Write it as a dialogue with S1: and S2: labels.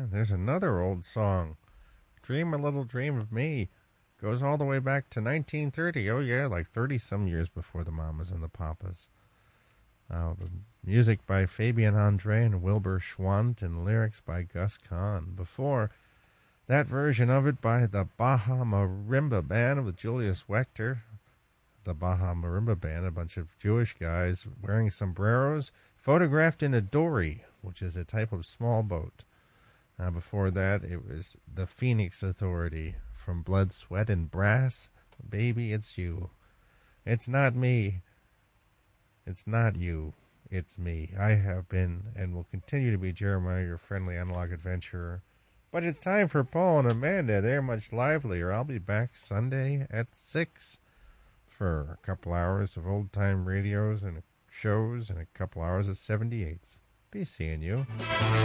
S1: there's another old song. Dream a Little Dream of Me. Goes all the way back to 1930. Oh, yeah, like 30 some years before the Mamas and the Papas. The music by Fabian Andre and Wilbur Schwant and lyrics by Gus Kahn. Before that version of it by the Baja Marimba Band with Julius Wechter. The Baja Marimba Band, a bunch of Jewish guys wearing sombreros, photographed in a dory, which is a type of small boat. Before that, it was the Phoenix Authority from Blood, Sweat, and Brass. Baby, it's you. It's not me. It's not you. It's me. I have been and will continue to be Jeremiah, your friendly analog adventurer. But it's time for Paul and Amanda. They're much livelier. I'll be back Sunday at 6 for a couple hours of old-time radios and shows and a couple hours of 78s. Be seeing you.